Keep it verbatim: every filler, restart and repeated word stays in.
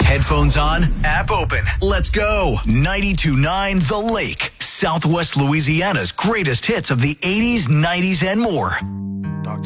Headphones on, app open. Let's go. ninety-two point nine The Lake, Southwest Louisiana's greatest hits of the eighties, nineties, and more.